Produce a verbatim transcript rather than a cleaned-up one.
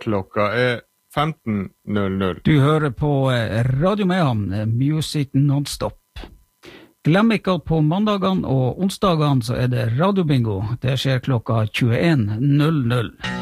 Klokka er femten null null. Du hører på Radio Mehamn, Music Non-Stop. Glem ikke at på mandagene og onsdagene så er det radiobingo. Det skjer klokka tjueen null null.